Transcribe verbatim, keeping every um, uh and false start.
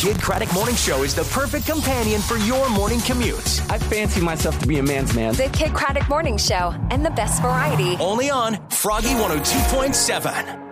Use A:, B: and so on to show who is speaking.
A: Kid Craddock Morning Show is the perfect companion for your morning commute.
B: I fancy myself to be a man's man.
C: The Kid Craddock Morning Show and the best variety.
A: Only on Froggy one oh two point seven.